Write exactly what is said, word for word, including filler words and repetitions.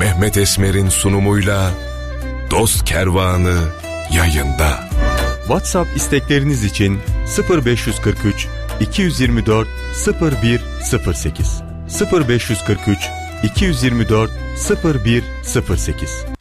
Mehmet Esmer'in sunumuyla Dost Kervanı yayında. WhatsApp istekleriniz için sıfır beş kırk üç iki yüz yirmi dört sıfır bir sıfır sekiz sıfır beş kırk üç iki yüz yirmi dört sıfır bir sıfır sekiz